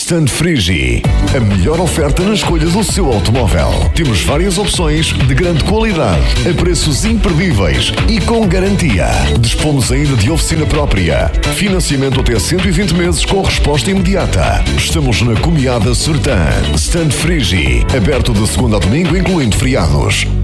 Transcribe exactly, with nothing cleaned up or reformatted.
Stand Frigi, a melhor oferta na escolha do seu automóvel. Temos várias opções de grande qualidade, a preços imperdíveis e com garantia. Dispomos ainda de oficina própria, financiamento até cento e vinte meses com resposta imediata. Estamos na Comiada Sertã. Stand Frigi, aberto de segunda a domingo, incluindo feriados.